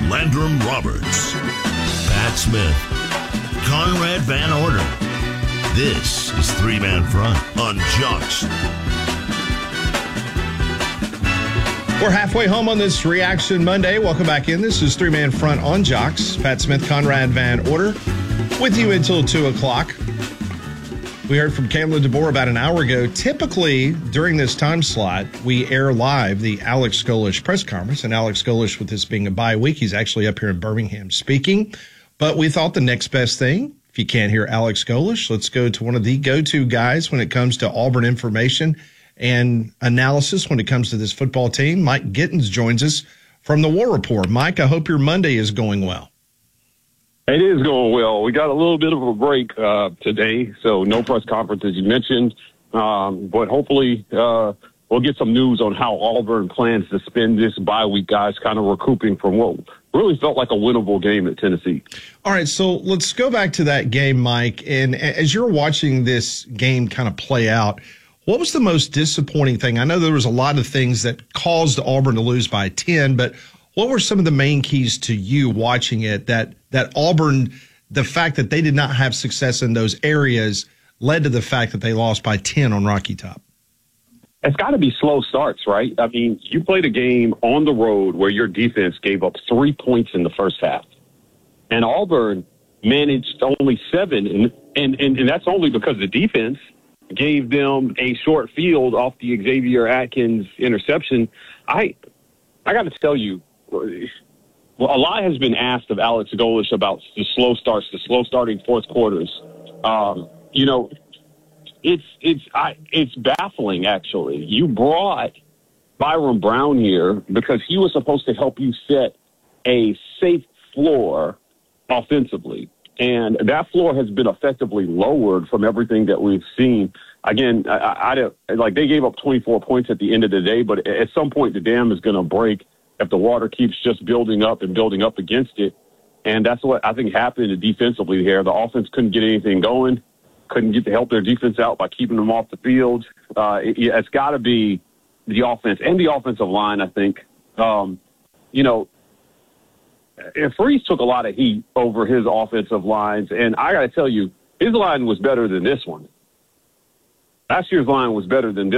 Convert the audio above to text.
Landrum Roberts, Pat Smith, Conrad Van Order. This is Three Man Front on Jocks. We're halfway home on this Reaction Monday. Welcome back in. This is Three Man Front on Jocks. Pat Smith, Conrad Van Order, with you until 2 o'clock. We heard from Kayla DeBoer about an hour ago. Typically, during this time slot, we air live the Alex Golesh press conference. And Alex Golesh, with this being a bye week, he's actually up here in Birmingham speaking. But we thought the next best thing, if you can't hear Alex Golesh, let's go to one of the go-to guys when it comes to Auburn information and analysis when it comes to this football team. Mike Gittens joins us from the War Report. Mike, I hope your Monday is going well. It is going well. We got a little bit of a break today, so no press conference as you mentioned. But hopefully we'll get some news on how Auburn plans to spend this bye week, guys, kind of recouping from what really felt like a winnable game at Tennessee. All right, so let's go back to that game, Mike. And as you're watching this game kind of play out, what was the most disappointing thing? I know there was a lot of things that caused Auburn to lose by 10, but what were some of the main keys to you watching it that Auburn, the fact that they did not have success in those areas led to the fact that they lost by 10 on Rocky Top? It's got to be slow starts, right? I mean, you played a game on the road where your defense gave up 3 points in the first half. And Auburn managed only 7, and that's only because the defense gave them a short field off the Xavier Atkins interception. I got to tell you, well, a lot has been asked of Alex Golesh about the slow starts, the slow starting fourth quarters. It's baffling, actually. You brought Byron Brown here because he was supposed to help you set a safe floor offensively. And that floor has been effectively lowered from everything that we've seen. Again, they gave up 24 points at the end of the day, but at some point the dam is going to break if the water keeps just building up and building up against it. And that's what I think happened defensively here. The offense couldn't get anything going, couldn't get to help their defense out by keeping them off the field. It's got to be the offense and the offensive line, I think. Freeze took a lot of heat over his offensive lines, and I got to tell you, his line was better than this one. Last year's line was better than this.